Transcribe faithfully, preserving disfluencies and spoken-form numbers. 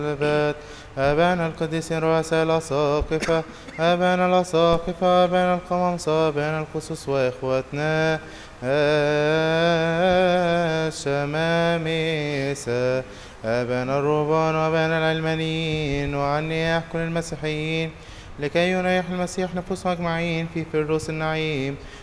الأبد. آبانا القديسين رؤساء الأساقفة، آبانا الأساقفة، آبانا القمامسة، آبانا القسوس وإخوتنا الشمامسة، آبانا الرهبان وآبانا العلمانيين، وعن نياح كل المسيحيين، لكي ينيح المسيح نفوسهم أجمعين في فردوس النعيم.